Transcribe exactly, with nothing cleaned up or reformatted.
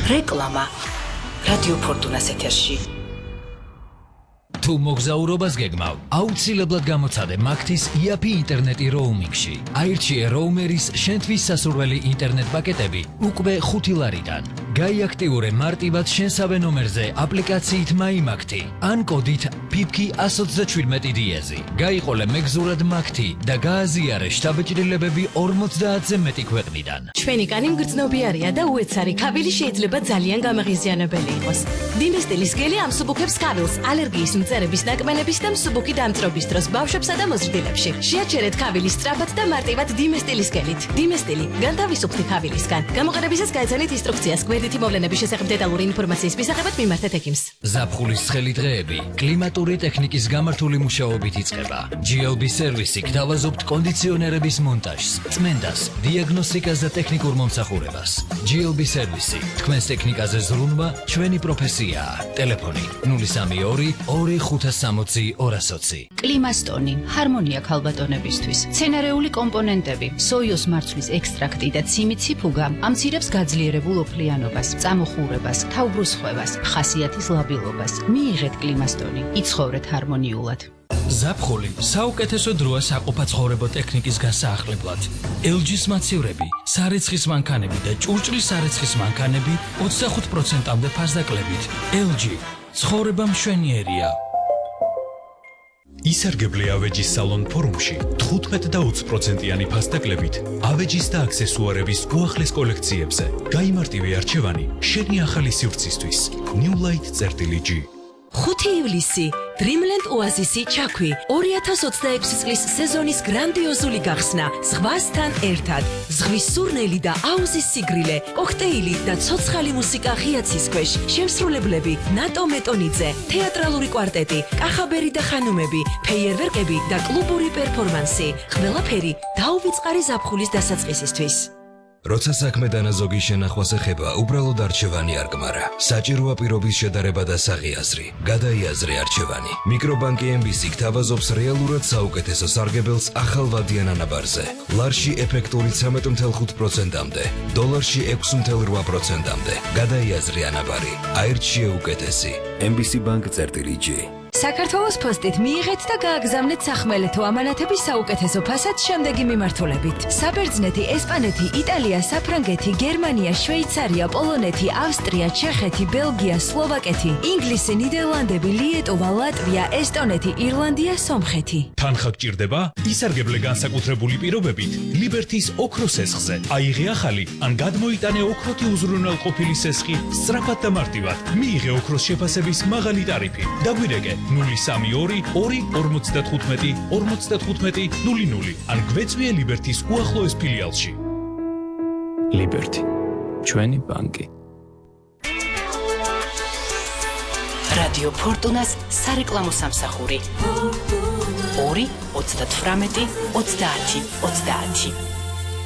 რეკლამა რადიო ფორტუნას ეთერში. თუ მოგზაურობას გეგმავ, აუცილებლად გამოცადე მაგთის იაფი ინტერნეტი როუმინგში. აირჩიე როუმერის შენთვის სასურველი ინტერნეტ პაკეტები უკვე ხუთი ლარიდან. გაიაქტიურე მარტივად შენსავე ნომერზე აპლიკაციით MyMakti ან კოდით ფიფკი ათს ოცდაჩვიდმეტი დიეზი. გაიყოლე მეგზურად მაგთი და გააზიარე შთაბეჭდილებები ორმოცდაათზე მეტი ქვეყნიდან. ჩვენი კანი მგრძნობიარია და უეცარი ქავილი შეიძლება ძალიან გამაღიზიანებელი იყოს. დინეს სტილის გელი ამსუბუქებს ქავილს ალერგიის მწერების ნაკმენების და მსუბუქი დამწრობის დროს ბავშვებსა და მოზრდილებში. შეაჩერეთ ქავილი სწრაფად და მარტივად დინეს სტილის გელით. დინეს სტილი განთავისუფლდი ქავილისგან. გამოყენებისას გაეცანით ინსტრუქციას გვერდითი მოვლენების შესახებ დეტალური ინფორმაციის მისაღებად მიმართეთ ექიმს. ზაფხულის ცხელი დღეები კლიმატური ტექნიკის გამართული მუშაობით იწყება. ჯი ელ ბი სერვისი გთავაზობთ კონდიციონერების მონტაჟს, წმენდას, დიაგნოსტიკას და ტექნიკურ მომსახურებას. ჯი ელ ბი სერვისი, თქვენს ტექნიკაზე ზრუნვა ჩვენი პროფესიაა. ტელეფონი ნული სამი ორი ორი ხუთას სამოცი ორას ოცი. კლიმასტონი, ჰარმონია ქალბატონებისთვის. მცენარეული კომპონენტები, სოიოს მარცვლის ექსტრაქტი და ციმიცი ფუგა ამცირებს გაძლიერებულ ოფლიანობას, წამოხურებას, თავბრუსხვევას, ხასიათის ლაბილობას. მიიღეთ კლიმასტონი, იცხოვრეთ ჰარმონიულად. ზაფხული საუკეთესო დროა საყოფაცხოვრებო ტექნიკის გასაახლებლად. ელ ჯის მაცევრები, სარეცხის მანქანები და ჭურჭლის სარეცხის მანქანები ოცდახუთ პროცენტამდე ფასდაკლებით. ელ ჯი ცხოვრება მშვენიერია. ისარგებლე ავეჯის სალონ ფორუმში თხუთმეტ და ოცი პროცენტიანი ფასდაკლებით ავეჯის და აქსესუარების უახლეს კოლექციებზე. გაიმარტივე არჩევანი შენი ახალი სივრცისთვის. New Light წერტილი ჯი. ხუთი ივლისი Dreamland Oasis-ი ჩაქვი ორი ათას ოცდაექვსი წლის სეზონის გრანდიოზული გახსნა ზღვასთან ერთად. ზღვის სურნელი და აუზის სიგრილე, კოქტეილი და ცოცხალი მუსიკა ღიაცის ქვეშ. შემსრულებლები ნატო მეტონიძე, თეატრალური კვარტეტი, კახაბერი და ხანუმები, ფეიერვერკები და კლუბური პერფორმანსი. ყველაფერი დაუვიწყარი ზაფხულის დასაწყისისთვის. როცა საქმე დანაზოგი შენახვას ეხება, უბრალოდ არჩევანი არ გმარა. საჭიროა პირობის შედარება და საღიაზრი. გადაიაზრე არჩევანი. მიკრობანკი ემ ბი სი გთავაზობს რეალურად საუკეთესო სარგებელს ახალ ვადიან ანაბარზე. ლარში ეფექტური ცამეტ ათი ხუთი პროცენტამდე, დოლარში ექვსი ათი რვა პროცენტამდე. გადაიაზრე ანაბარი. აირჩიე უკეთესი. ემ ბი სი ბანკ წერტილი ჯი. საქართველოს პოსტით მიიღეთ და გააგზავნეთ სახმელეთო ამანათების საუკეთესო ფასად შემდეგი მიმართულებით. საბერძნეთი, ესპანეთი, იტალია, საფრანგეთი, გერმანია, შვეიცარია, პოლონეთი, ავსტრია, ჩეხეთი, ბელგია, სლოვაკეთი, ინგლისი, ნიდერლანდები, ლიეტოვა, ლატვია, ესტონეთი, ირლანდია, სომხეთი. თანხა გჭირდება? ისარგებლე განსაკუთრებული პირობებით ლიბერთის ოქროს სესხზე. აიღე ახალი ან გადმოიტანე ოქროთი უზრუნველყოფილი სესხი სწრაფად და მარტივად. მიიღე ოქროს შეფასების მაღალი ტარიფი. დაგვირეკე ნული სამი ორი ორი ორმოცდათხუთმეტი ორმოცდათხუთმეტი ნული ნული ან გვეწვიე ლიბერთის უახლოეს ფილიალში. ლიბერთი, ჩვენი ბანკი. რადიო ფორტუნას სარეკლამო სამსახური ორი ოცდათვრამეტი ოცდაათი ოცდაათი.